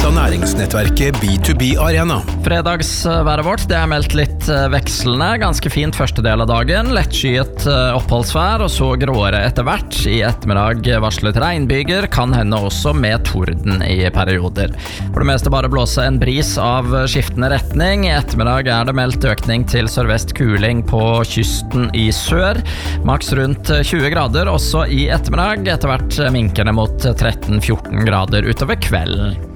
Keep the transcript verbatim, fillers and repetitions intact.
av næringsnettverket B to B Arena. Fredagsværet vårt, det er meldt litt vekslende, ganske fint første del av dagen, lettskyet oppholdsvær og så gråere etter hvert. I ettermiddag varslet regnbyger, kan hende også med torden i perioder. For det meste bare blåse en bris av skiftende retning. I ettermiddag er det meldt økning til sørvest kuling på kysten i sør. Maks rundt tjue grader også i ettermiddag, etter hvert minkende mot tretten fjorten grader utover kvelden.